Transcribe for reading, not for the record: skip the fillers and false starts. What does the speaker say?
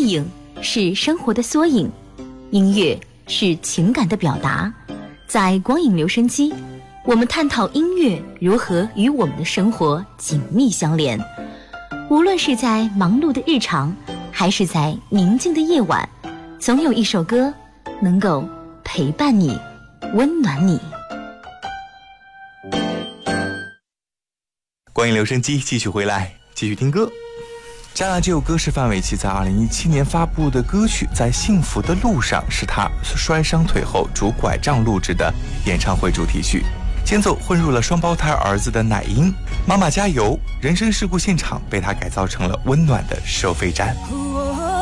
影是生活的缩影，音乐是情感的表达。在光影留声机，我们探讨音乐如何与我们的生活紧密相连。无论是在忙碌的日常，还是在宁静的夜晚，总有一首歌能够陪伴你，温暖你。 光影留声机继续回来，继续听歌。加拿这首歌是范玮琪在2017年发布的歌曲，在幸福的路上是他摔伤腿后拄拐杖录制的演唱会主题曲，间奏混入了双胞胎儿子的奶音。妈妈加油，人身事故现场被他改造成了温暖的收费站。